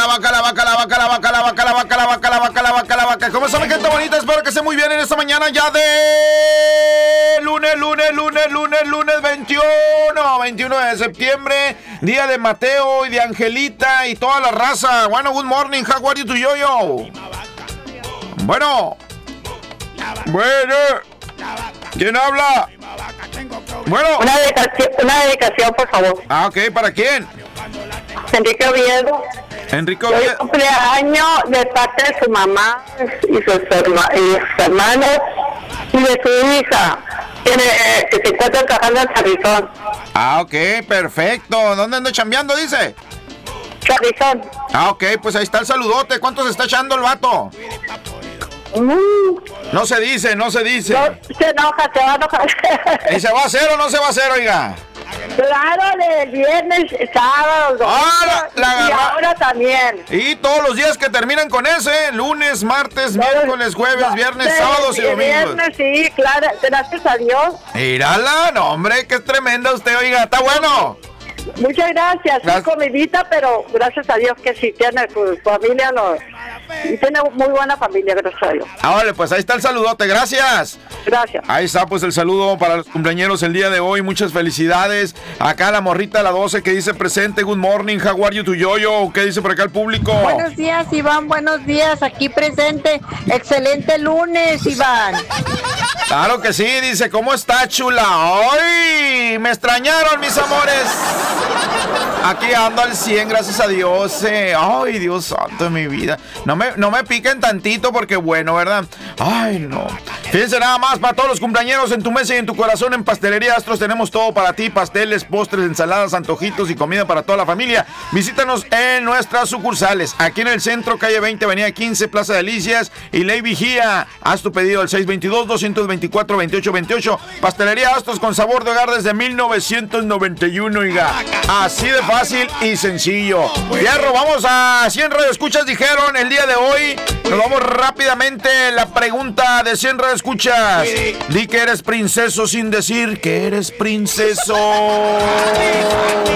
vaca. ¿Cómo están, gente bonita? Espero que esté muy bien en esta mañana ya de lunes 21 de septiembre, día de Mateo y de Angelita y toda la raza. Bueno, good morning, how are you to yo? Bueno, ¿quién habla? Bueno. Una dedicación, por favor. Ok, ¿para quién? Enrique Oviedo. Hoy cumpleaños de parte de su mamá y sus hermanos y de su hija, que se encuentra trabajando en Charizón. Ok, perfecto. ¿Dónde anda chambeando, dice? Charizón. Ok, pues ahí está el saludote. ¿Cuánto se está echando el vato? No se dice. No se enoja, se va a enojar. ¿Y se va a hacer o no se va a hacer, oiga? Claro, de viernes, sábado, domingo, y ahora también. Y todos los días que terminan con ese, lunes, martes, miércoles, jueves, viernes, sábados y domingos. Viernes, sí, claro, gracias a Dios. Mírala, no, hombre, qué tremenda usted, oiga, está bueno. Muchas gracias, es comidita, pero gracias a Dios que sí tiene su familia, y tiene muy buena familia, gracias a Dios. Vale, pues ahí está el saludote, gracias. Gracias. Ahí está pues el saludo para los cumpleañeros el día de hoy, muchas felicidades. Acá la morrita a la 12 que dice presente, good morning, how are you to yo? ¿Qué dice por acá el público? Buenos días, Iván, buenos días, aquí presente. Excelente lunes, Iván. Claro que sí, dice, ¿cómo está, chula? ¡Ay! Me extrañaron, mis amores. Aquí ando al 100, gracias a Dios. Ay, Dios santo de mi vida. No me piquen tantito porque bueno, ¿verdad? Ay, no. Fíjense nada más, para todos los cumpleañeros en tu mesa y en tu corazón, en Pastelería Astros tenemos todo para ti. Pasteles, postres, ensaladas, antojitos y comida para toda la familia. Visítanos en nuestras sucursales. Aquí en el centro, calle 20, avenida 15, Plaza Delicias y Ley Vigía. Haz tu pedido al 622-224-2828. Pastelería Astros con sabor de hogar desde 1991, oiga. Así de fácil y sencillo. Fierro, vamos a 100 radioescuchas, dijeron el día de hoy. Nos vamos rápidamente. La pregunta de 100 radioescuchas. Di que eres princeso sin decir que eres princeso.